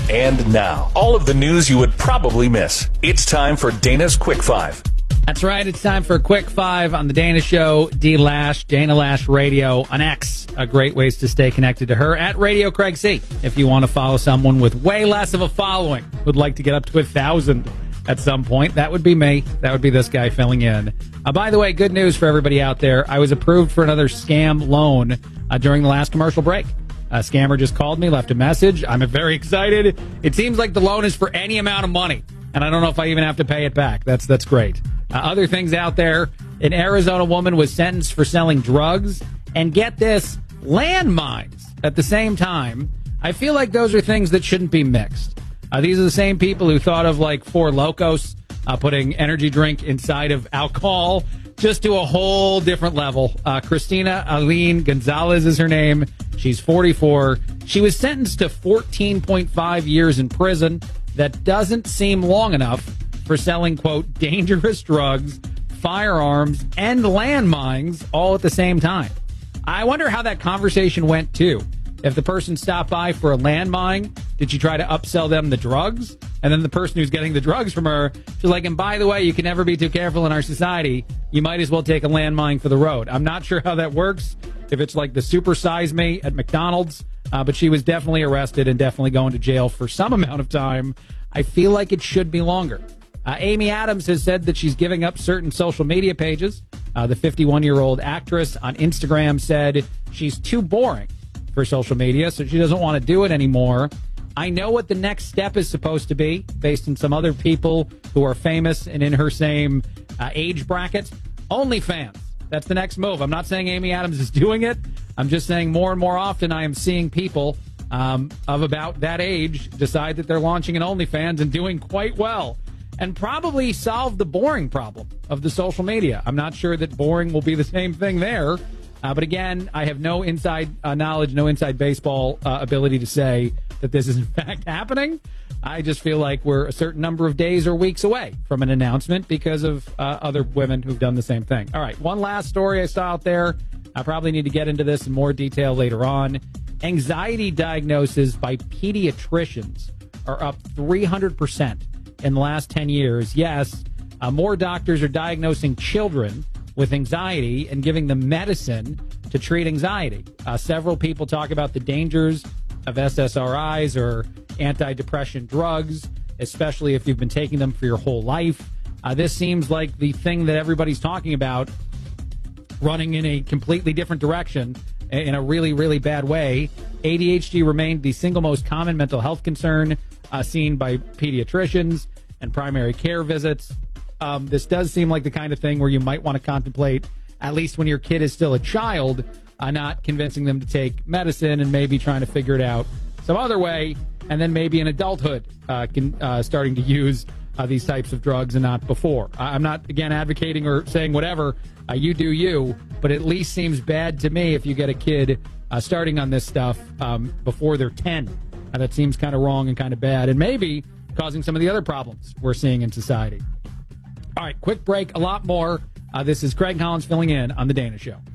And now, all of the news you would probably miss. It's time for Dana's Quick Five. That's right. It's time for a Quick Five on the Dana Show. D Lash, Dana Lash Radio on X. Great ways to stay connected to her at Radio Craig C. If you want to follow someone with way less of a following, would like to get up to 1,000 at some point, that would be me. That would be this guy filling in. By the way, good news for everybody out there. I was approved for another scam loan during the last commercial break. A scammer just called me, left a message. I'm very excited. It seems like the loan is for any amount of money, and I don't know if I even have to pay it back. That's great. Other things out there, an Arizona woman was sentenced for selling drugs, and get this, landmines at the same time. I feel like those are things that shouldn't be mixed. These are the same people who thought of like Four Locos, putting energy drink inside of alcohol, just to a whole different level. Christina Aline Gonzalez is her name. She's 44. She was sentenced to 14.5 years in prison. That doesn't seem long enough for selling, quote, dangerous drugs, firearms, and landmines all at the same time. I wonder how that conversation went, too. If the person stopped by for a landmine, did she try to upsell them the drugs? And then the person who's getting the drugs from her, she's like, and by the way, you can never be too careful in our society. You might as well take a landmine for the road. I'm not sure how that works, if it's like the Super Size Me at McDonald's, but she was definitely arrested and definitely going to jail for some amount of time. I feel like it should be longer. Amy Adams has said that she's giving up certain social media pages. The 51-year-old actress on Instagram said she's too boring for social media, so she doesn't want to do it anymore. I know what the next step is supposed to be, based on some other people who are famous and in her same age bracket. OnlyFans. That's the next move. I'm not saying Amy Adams is doing it. I'm just saying more and more often I am seeing people of about that age decide that they're launching an OnlyFans and doing quite well, and probably solve the boring problem of the social media. I'm not sure that boring will be the same thing there. But again, I have no inside knowledge, no inside baseball ability to say that this is in fact happening. I just feel like we're a certain number of days or weeks away from an announcement because of other women who've done the same thing. All right, one last story I saw out there. I probably need to get into this in more detail later on. Anxiety diagnoses by pediatricians are up 300% in the last 10 years. Yes, more doctors are diagnosing children with anxiety and giving them medicine to treat anxiety. Several people talk about the dangers of SSRIs or antidepressant drugs, especially if you've been taking them for your whole life. This seems like the thing that everybody's talking about, running in a completely different direction in a really, really bad way. ADHD remained the single most common mental health concern seen by pediatricians and primary care visits. This does seem like the kind of thing where you might want to contemplate, at least when your kid is still a child, not convincing them to take medicine and maybe trying to figure it out some other way, and then maybe in adulthood starting to use these types of drugs and not before. I'm not, again, advocating or saying whatever. You do you, but it at least seems bad to me if you get a kid starting on this stuff before they're 10. That seems kind of wrong and kind of bad, and maybe causing some of the other problems we're seeing in society. All right, quick break, a lot more. This is Craig Collins filling in on The Dana Show.